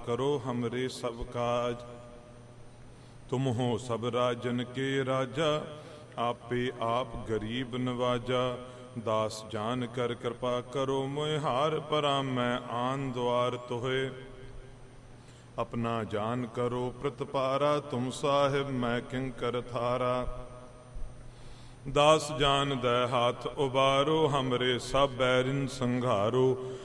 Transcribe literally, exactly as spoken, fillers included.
करो हमरे सब काज। तुम हो सब राजन के राजा, आपे आप गरीब नवाजा। दास जान कर कृपा करो मोहि हार, परा मैं आन द्वार तोहे। अपना जान करो प्रतिपारा, तुम साहिब मैं किंकर थारा। दास जान दै हाथ उबारो, हमरे सब बैरिन संघारो।